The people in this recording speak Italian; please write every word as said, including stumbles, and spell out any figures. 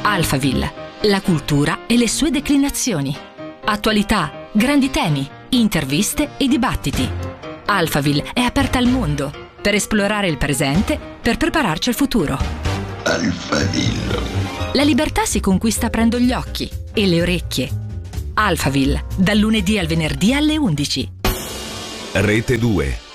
Alphaville, la cultura e le sue declinazioni. Attualità, grandi temi, interviste e dibattiti. Alphaville è aperta al mondo per esplorare il presente, per prepararci al futuro. Alphaville. La libertà si conquista aprendo gli occhi e le orecchie. Alphaville, dal lunedì al venerdì alle undici. Rete due.